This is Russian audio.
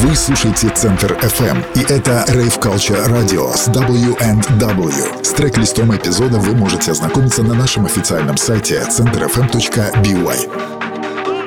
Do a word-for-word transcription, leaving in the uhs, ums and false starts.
Вы слушаете Центр эф эм, и это Rave Culture Radio с дабл ю энд дабл ю. С трек-листом эпизода вы можете ознакомиться на нашем официальном сайте центр эф эм точка би уай.